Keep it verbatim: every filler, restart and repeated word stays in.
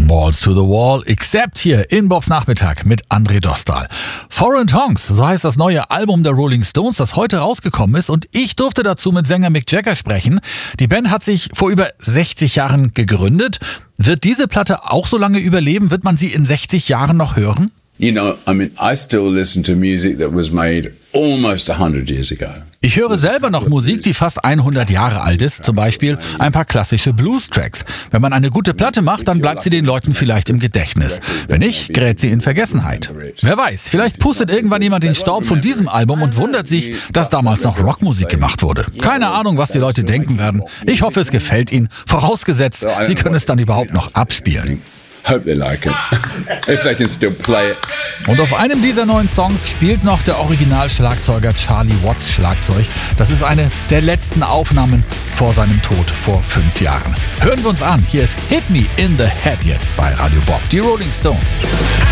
Balls to the Wall, except hier in Bobs Nachmittag mit André Dostal. Foreign Tongues, so heißt das neue Album der Rolling Stones, das heute rausgekommen ist, und ich durfte dazu mit Sänger Mick Jagger sprechen. Die Band hat sich vor über sechzig Jahren gegründet. Wird diese Platte auch so lange überleben? Wird man sie in sechzig Jahren noch hören? You know, I mean, I still listen to music that was made almost a hundred years ago. Ich höre selber noch Musik, die fast hundert Jahre alt ist, zum Beispiel ein paar klassische Blues-Tracks. Wenn man eine gute Platte macht, dann bleibt sie den Leuten vielleicht im Gedächtnis. Wenn nicht, gerät sie in Vergessenheit. Wer weiß, vielleicht pustet irgendwann jemand den Staub von diesem Album und wundert sich, dass damals noch Rockmusik gemacht wurde. Keine Ahnung, was die Leute denken werden. Ich hoffe, es gefällt ihnen, vorausgesetzt, sie können es dann überhaupt noch abspielen. Hope they like it. If they can still play it. Und auf einem dieser neuen Songs spielt noch der Originalschlagzeuger Charlie Watts Schlagzeug. Das ist eine der letzten Aufnahmen vor seinem Tod vor fünf Jahren. Hören wir uns an. Hier ist Hit Me in the Head jetzt bei Radio Bob, die Rolling Stones.